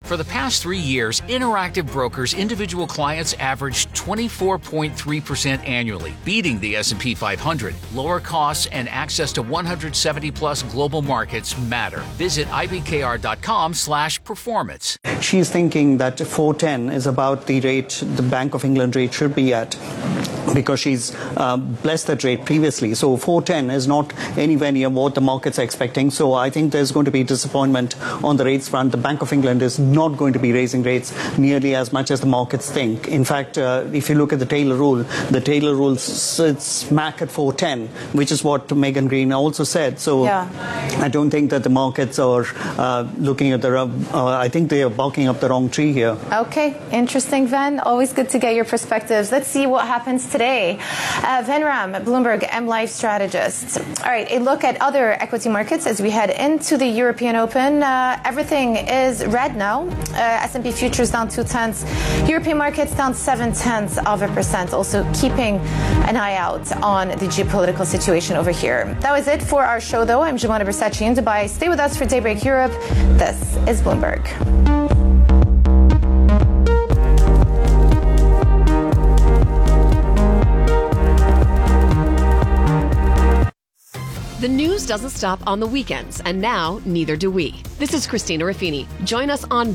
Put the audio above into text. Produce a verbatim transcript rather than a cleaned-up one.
For the past three years, Interactive Brokers individual clients averaged twenty-four point three percent annually, beating the S and P five hundred. Lower costs and access to one hundred seventy plus global markets matter. Visit I B K R dot com slash performance. She's thinking that four ten is about the rate the Bank of England rate should be at, because she's uh, blessed that rate previously. So four ten is not anywhere near what the markets are expecting. So I think there's going to be disappointment on the rates front. The Bank of England is not going to be raising rates nearly as much as the markets think. In fact, uh, if you look at the Taylor rule, the Taylor rule sits smack at four ten, which is what Megan Green also said. So yeah. I don't think that the markets are uh, looking at the, uh, I think they are barking up the wrong tree here. Okay, interesting, Ven. Always good to get your perspectives. Let's see what happens today. Uh, Ven Ram, Bloomberg M Life strategist. All right, a look at other equity markets as we head into the European Open. Uh, everything is red now. Uh, S and P futures down two tenths. European markets down seven tenths of a percent. Also keeping an eye out on the geopolitical situation over here. That was it for our show, though. I'm Jumana Versace in Dubai. Stay with us for Daybreak Europe. This is Bloomberg. The news doesn't stop on the weekends, and now neither do we. This is Christina Raffini. Join us on